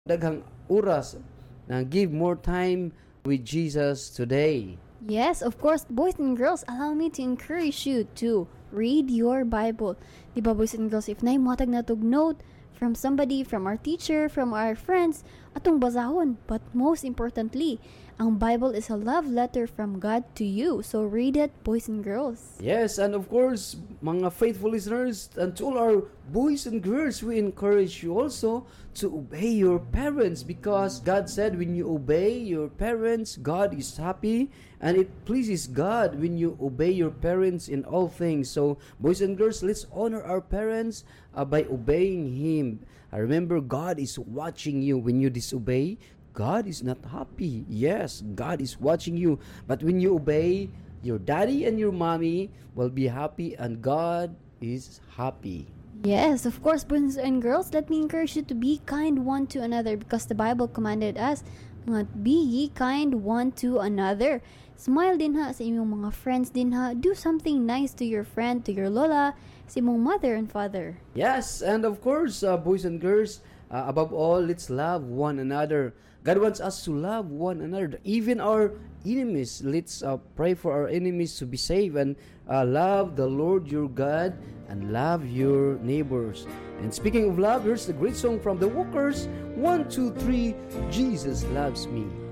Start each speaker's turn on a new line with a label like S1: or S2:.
S1: daghang oras na give more time with Jesus today.
S2: Yes, of course, boys and girls, allow me to encourage you to read your Bible. Di ba, boys and girls, if na matag na tog note from somebody, from our teacher, from our friends, atong basahon. But most importantly, ang Bible is a love letter from God to you. So read it, boys and girls.
S1: Yes, and of course, mga faithful listeners, and to all our boys and girls, we encourage you also to obey your parents, because God said when you obey your parents, God is happy, and it pleases God when you obey your parents in all things. So, boys and girls, let's honor our parents by obeying Him. Remember, God is watching you. When you disobey, God is not happy. Yes, God is watching you. But when you obey, your daddy and your mommy will be happy, and God is happy.
S2: Yes, of course, boys and girls, let me encourage you to be kind one to another, because the Bible commanded us nga, be ye kind one to another. Smile din ha sa imong mga friends din ha. Do something nice to your friend, to your lola, sa imong mother and father.
S1: Yes, and of course, boys and girls, above all, let's love one another. God wants us to love one another, even our enemies. Let's pray for our enemies to be saved, and love the Lord your God, and love your neighbors. And speaking of love, here's the great song from the Walkers, 1, 2, 3, Jesus Loves Me.